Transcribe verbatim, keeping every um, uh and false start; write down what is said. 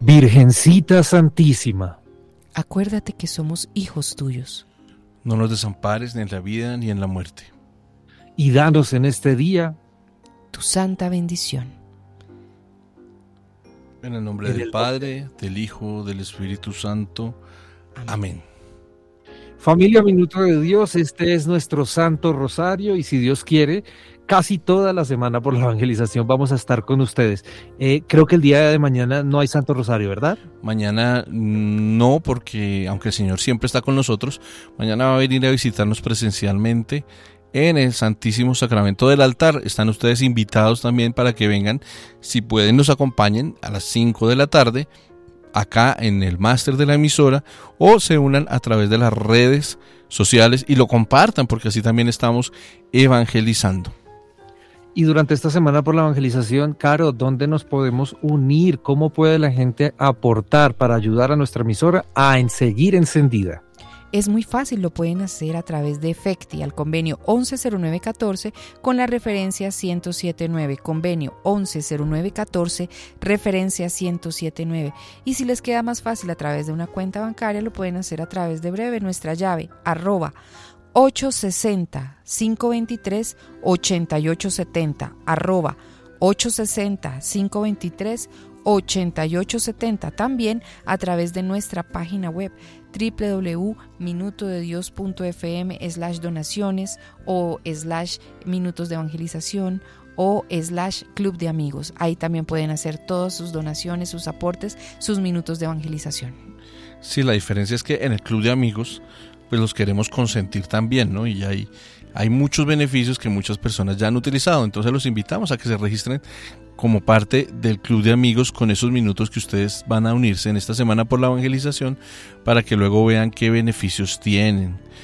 Virgencita Santísima, acuérdate que somos hijos tuyos. No nos desampares ni en la vida ni en la muerte. y danos en este día Tu santa bendición. En el nombre En del el Padre, del Hijo, del Espíritu Santo. Amén. Familia Minuto de Dios, este es nuestro Santo Rosario y si Dios quiere, casi toda la semana por la evangelización vamos a estar con ustedes. Eh, creo que el día de mañana no hay Santo Rosario, ¿verdad? Mañana no, porque aunque el Señor siempre está con nosotros, mañana va a venir a visitarnos presencialmente en el Santísimo Sacramento del altar. Están ustedes invitados también para que vengan, si pueden nos acompañen a las cinco de la tarde, acá en el máster de la emisora, o se unan a través de las redes sociales y lo compartan, porque así también estamos evangelizando. Y durante esta semana por la evangelización, Caro, ¿dónde nos podemos unir? ¿Cómo puede la gente aportar para ayudar a nuestra emisora a en seguir encendida? Es muy fácil, lo pueden hacer a través de EFECTI al convenio once cero nueve catorce con la referencia ciento siete nueve, convenio once cero nueve catorce, referencia ciento siete nueve. Y si les queda más fácil a través de una cuenta bancaria, lo pueden hacer a través de Breve, nuestra llave, arroba ochocientos sesenta, cinco veintitrés, ochenta y ocho setenta, arroba ochocientos sesenta, cinco veintitrés, ochenta y ocho setenta. También a través de nuestra página web doble u doble u doble u punto minuto de dios punto efe eme slash donaciones o slash minutos de evangelización o slash club de amigos. Ahí también pueden hacer todas sus donaciones, sus aportes, sus minutos de evangelización. Sí, la diferencia es que en el club de amigos pues los queremos consentir también, ¿no? Y hay, hay muchos beneficios que muchas personas ya han utilizado, entonces los invitamos a que se registren como parte del club de amigos con esos minutos que ustedes van a unirse en esta semana por la evangelización para que luego vean qué beneficios tienen.